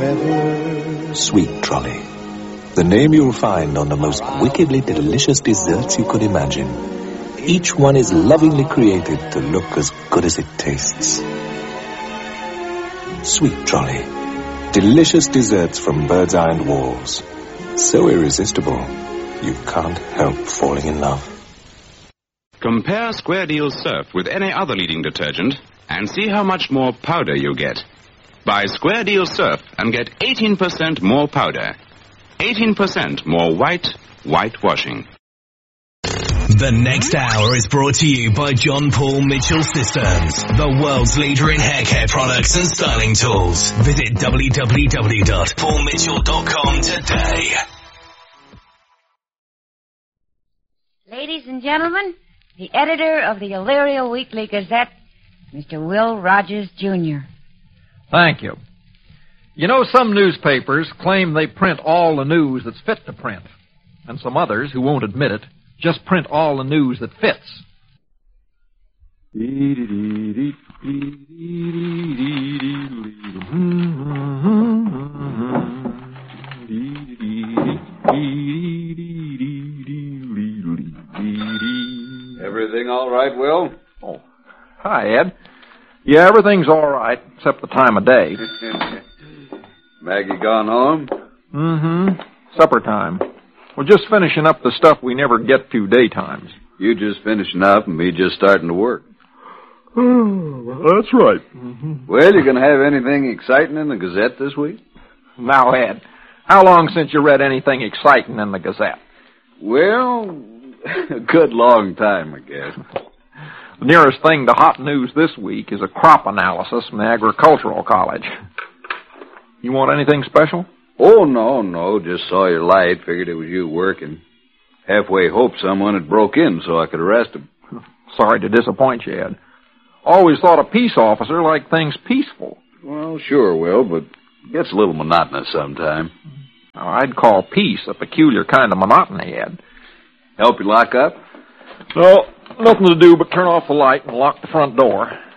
forever. Sweet Trolley. The name you'll find on the most wickedly delicious desserts you could imagine. Each one is lovingly created to look as good as it tastes. Sweet Trolley. Delicious desserts from Bird's Eye and Walls. So irresistible, you can't help falling in love. Compare Square Deal Surf with any other leading detergent and see how much more powder you get. Buy Square Deal Surf and get 18% more powder. 18% more whitewashing. The next hour is brought to you by John Paul Mitchell Systems, the world's leader in hair care products and styling tools. Visit www.paulmitchell.com today. Ladies and gentlemen, the editor of the Elyria Weekly Gazette, Mr. Will Rogers, Jr. Thank you. You know, some newspapers claim they print all the news that's fit to print, and some others, who won't admit it, just print all the news that fits. Everything all right, Will? Oh, hi, Ed. Yeah, everything's all right, except the time of day. Maggie gone home? Mm-hmm. Supper time. We're just finishing up the stuff we never get to daytimes. You just finishing up and me just starting to work. That's right. Mm-hmm. Well, you going to have anything exciting in the Gazette this week? Now, Ed, how long since you read anything exciting in the Gazette? Well, a good long time, I guess. The nearest thing to hot news this week is a crop analysis from the Agricultural College. You want anything special? Oh, no. Just saw your light. Figured it was you working. Halfway hoped someone had broke in so I could arrest him. Sorry to disappoint you, Ed. Always thought a peace officer liked things peaceful. Well, sure, Will, but it gets a little monotonous sometime. I'd call peace a peculiar kind of monotony, Ed. Help you lock up? No, nothing to do but turn off the light and lock the front door.